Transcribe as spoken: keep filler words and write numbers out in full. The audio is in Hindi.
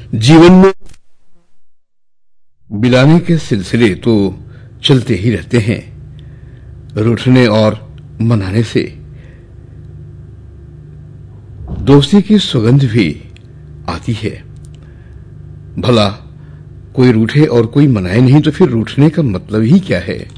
जीवन में बिलाने के सिलसिले तो चलते ही रहते हैं। रूठने और मनाने से दोस्ती की सुगंध भी आती है। भला कोई रूठे और कोई मनाए नहीं तो फिर रूठने का मतलब ही क्या है।